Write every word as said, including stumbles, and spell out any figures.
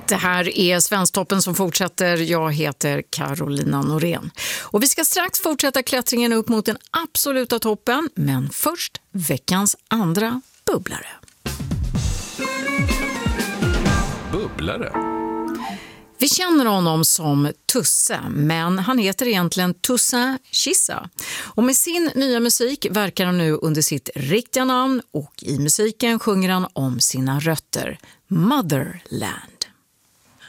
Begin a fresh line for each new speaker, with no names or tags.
Det här är Svensktoppen som fortsätter. Jag heter Carolina Norén. Och vi ska strax fortsätta klättringen upp mot den absoluta toppen. Men först veckans andra bubblare.
Bubblare?
Vi känner honom som Tusse, men han heter egentligen Toussaint Chissa. Och med sin nya musik verkar han nu under sitt riktiga namn och i musiken sjunger han om sina rötter, Motherland.